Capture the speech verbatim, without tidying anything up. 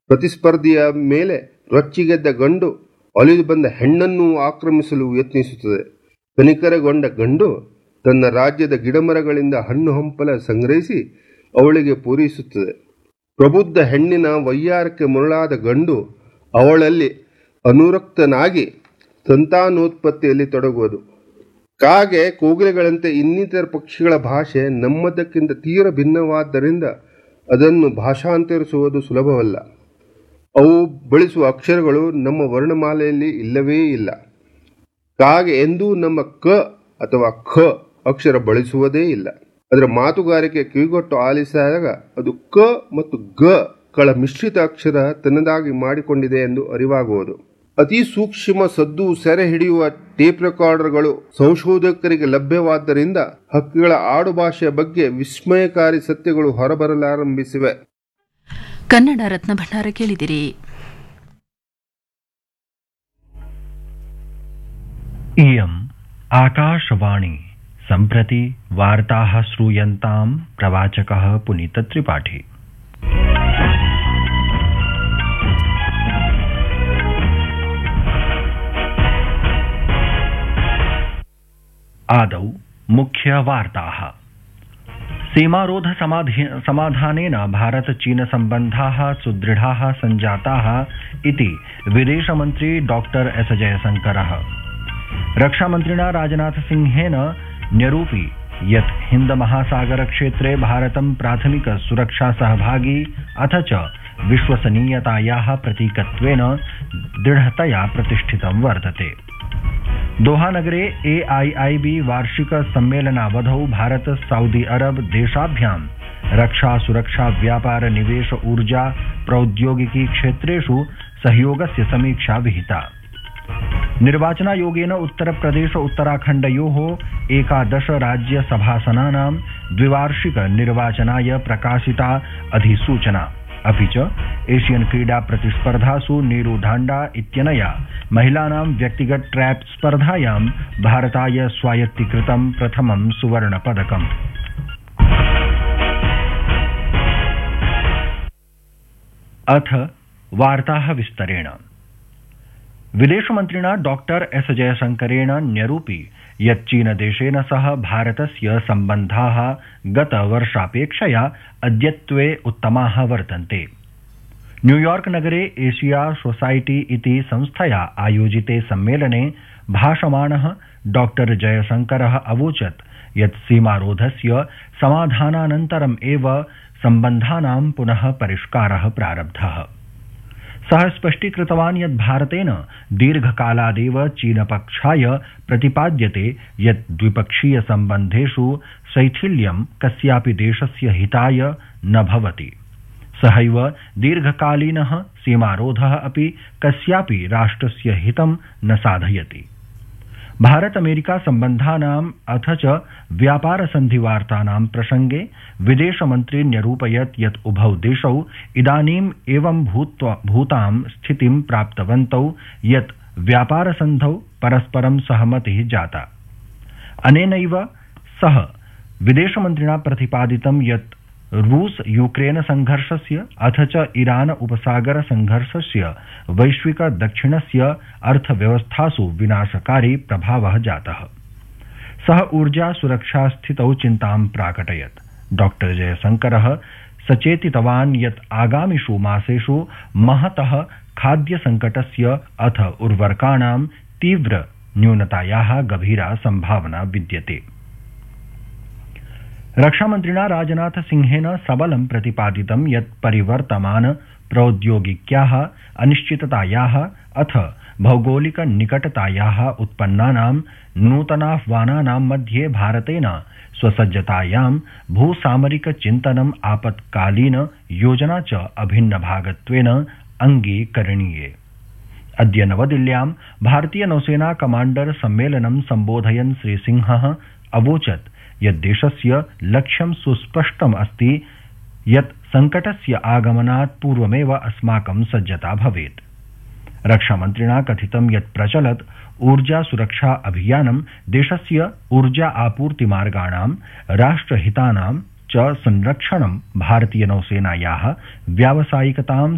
ಪ್ರತಿಸ್ಪರ್ಧಿಯ ಮೇಲೆ ರೊಚ್ಚಿಗೆದ್ದ ಗಂಡು ಅಲಿದು ಬಂದ ಹೆಣ್ಣನ್ನು ಆಕ್ರಮಿಸಲು ಯತ್ನಿಸುತ್ತದೆ. ಕನಿಕರಗೊಂಡ ಗಂಡು ತನ್ನ ರಾಜ್ಯದ ಗಿಡಮರಗಳಿಂದ ಹಣ್ಣು ಹಂಪಲ ಸಂಗ್ರಹಿಸಿ ಅವಳಿಗೆ ಪೂರೈಸುತ್ತದೆ. ಪ್ರಬುದ್ಧ ಹೆಣ್ಣಿನ ವಯ್ಯಾರಕ್ಕೆ ಮರುಳಾದ ಗಂಡು ಅವಳಲ್ಲಿ ಅನುರಕ್ತನಾಗಿ ಸಂತಾನೋತ್ಪತ್ತಿಯಲ್ಲಿ ತೊಡಗುವುದು. ಕಾಗೆ, ಕೋಗಿಲೆಗಳಂತೆ ಇನ್ನಿತರ ಪಕ್ಷಿಗಳ ಭಾಷೆ ನಮ್ಮದಕ್ಕಿಂತ ತೀರ ಭಿನ್ನವಾದ್ದರಿಂದ ಅದನ್ನು ಭಾಷಾಂತರಿಸುವುದು ಸುಲಭವಲ್ಲ. ಅವು ಬಳಸುವ ಅಕ್ಷರಗಳು ನಮ್ಮ ವರ್ಣಮಾಲೆಯಲ್ಲಿ ಇಲ್ಲವೇ ಇಲ್ಲ. ಕಾಗೆ ಎಂದೂ ನಮ್ಮ ಕ ಅಥವಾ ಖ ಅಕ್ಷರ ಬಳಸುವುದೇ ಇಲ್ಲ. ಅದರ ಮಾತುಗಾರಿಕೆ ಕಿವಿಗೊಟ್ಟು ಆಲಿಸಿದಾಗ ಅದು ಕ ಮತ್ತು ಗ ಗಳ ಮಿಶ್ರಿತ ಅಕ್ಷರ ತನ್ನದಾಗಿ ಮಾಡಿಕೊಂಡಿದೆ ಎಂದು ಅರಿವಾಗುವುದು. ಅತಿ ಸೂಕ್ಷ್ಮ ಸದ್ದು ಸೆರೆ ಹಿಡಿಯುವ ಟೇಪ್ ರೆಕಾರ್ಡರ್ಗಳು ಸಂಶೋಧಕರಿಗೆ ಲಭ್ಯವಾದ್ದರಿಂದ ಹಕ್ಕಿಗಳ ಆಡುಭಾಷೆಯ ಬಗ್ಗೆ ವಿಸ್ಮಯಕಾರಿ ಸತ್ಯಗಳು ಹೊರಬರಲಾರಂಭಿಸಿವೆ. ಕನ್ನಡ ರತ್ನ ಭಂಡಾರ ಕೇಳಿದಿರಿ. इयम् आकाशवाणी सम्प्रति वार्ताः श्रूयन्ताम् प्रवाचकः पुनीतत्रिपाठी। आदौ मुख्यवार्ताः। सीमारोध समाधानेन भारत चीन सम्बन्धाः सुदृढाः सञ्जाताः इति विदेशमन्त्री डॉक्टर एस जयशंकरः रक्षामन्त्रिणा राजनाथ सिंहेन न्यरूपि यत् हिंद महासागर क्षेत्रे भारतं प्राथमिक सुरक्षा सहभागी अथ च विश्वसनीयतायाः प्रतीकत्वेन दृढतया प्रतिष्ठितं वर्तते। दोहा नगरे ए आई आई बी वार्षिक सम्मेलनावधौ भारत सऊदी अरब देशाभ्यां रक्षा सुरक्षा व्यापार निवेश ऊर्जा प्रौद्योगिकी क्षेत्रेषु सहयोगस्य समीक्षा विहिता। निर्वाचनायोगेन उत्तर प्रदेश उत्तराखण्डयोः एकादश राज्यसभासनानां द्विवार्षिक निर्वाचनाय प्रकाशिता अधिसूचना। अपि च एशियन क्रीडा प्रतिस्पर्धासु नीरू ढांडा इत्यनया महिलानां व्यक्तिगत ट्रैप स्पर्धायां भारताय स्वायत्तीकृतं प्रथमं सुवर्णपदकम्। अथ वार्ताः विस्तरेण। विदेशमन्त्रिणा डॉक्टर एस जयशंकरेण न्यरूपि यत् चीनदेशेन सह भारतस्य सम्बन्धाः गतवर्षापेक्षया अद्यत्वे उत्तमाः वर्तन्ते। न्यूयॉर्क नगरे एशिया सोसाइटी इति संस्थया आयोजिते सम्मेलने भाषमाणः डॉक्टर जयशंकरः अवोचत् यत् सीमारोधस्य समाधानानन्तरम् एव सम्बन्धानां पुनः परिष्कारः प्रारब्धः। सः स्पष्टीकृतवान् यत् भारतेन दीर्घकालादेव चीनपक्षाय प्रतिपाद्यते यत् द्विपक्षीय सम्बन्धेषु शैथिल्यं कस्यापि देशस्य हिताय न भवति। सहैव दीर्घकालीनः सीमारोधः अपि कस्यापि राष्ट्रस्य हितं न साधयति। भारत अमेरिका सम्बन्धानाम् अथ च व्यापार सन्धिवार्तानां प्रसंगे विदेशमन्त्री न्यरूपयत् यत् उभौ देशौ इदानीम् एवं भूतां स्थितिं प्राप्तवन्तौ यत् व्यापार सन्धौ परस्परं सहमतिः जाता। अनेनैव सह विदेशमन्त्रिणा प्रतिपादितं यत् रूस यूक्रेन संघर्षस्य अथ च ईरान उपसागर संघर्षस्य वैश्विक दक्षिणस्य अर्थव्यवस्थासु विनाशकारी प्रभावः जातः। सः ऊर्जा सुरक्षा स्थितौ चिन्तां प्राकटयत्। डॉक्टर जयशंकरः सचेतितवान् यत् आगामिषु मासेषु महतः खाद्य संकटस्य अथ उर्वरकाणां तीव्र न्यूनतायाः गभीरा संभावना विद्यते। रक्षामन्त्रिणा राजनाथ सिंहेन सबलं प्रतिपादितं यत् परिवर्तमान प्रौद्योगिक्याः अनिश्चिततायाः अथ भौगोलिक निकटतायाः उत्पन्नानां नूतनाह्वानानां मध्ये भारतेन स्वसज्जतायां भूसामरिक चिन्तनम् आपत्कालीन योजना च अभिन्नभागत्वेन अङ्गीकरणीये। अद्य नवदिल्ल्यां भारतीय नौसेना कमाण्डर सम्मेलनं सम्बोधयन् श्रीसिंहः अवोचत् यत् देशस्य लक्ष्यं सुस्पष्टम् अस्ति यत् संकटस्य आगमनात् पूर्वमेव अस्माकं सज्जता भवेत्। रक्षामन्त्रिणा कथितं यत् प्रचलत् ऊर्जा सुरक्षा अभियानं देशस्य ऊर्जा आपूर्तिमार्गाणां राष्ट्रहितानां च संरक्षणं भारतीय नौसेनायाः व्यावसायिकतां